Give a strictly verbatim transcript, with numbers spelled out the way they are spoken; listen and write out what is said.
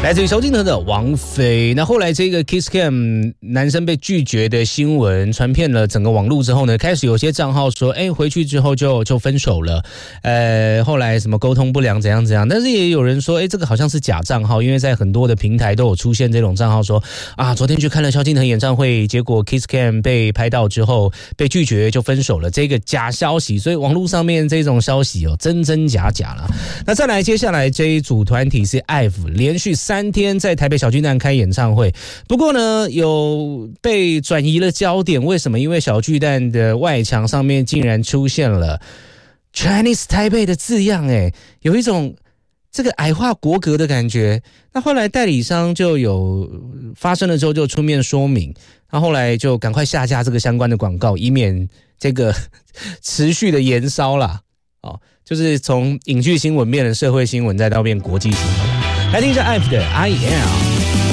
来自于萧敬腾的王菲。那后来这个 Kiss Cam 男生被拒绝的新闻传遍了整个网络之后呢，开始有些账号说，哎，回去之后就就分手了。呃，后来什么沟通不良怎样怎样，但是也有人说，哎，这个好像是假账号，因为在很多的平台都有出现这种账号说，啊，昨天去看了萧敬腾演唱会，结果 Kiss Cam 被拍到之后被拒绝就分手了，这个假消息。所以网络上面这种消息哦，真真假假啦。那再来，接下来这一组团体是 I V E， 连续三天在台北小巨蛋开演唱会，不过呢有被转移了焦点，为什么？因为小巨蛋的外墙上面竟然出现了 Chinese Taipei 的字样，哎，有一种这个矮化国格的感觉。那后来代理商就有发生了之后就出面说明，那后来就赶快下架这个相关的广告，以免这个持续的延烧啦。哦，就是从影剧新闻变成社会新闻，再到变国际新闻。来听一下 I V E 的 I Am。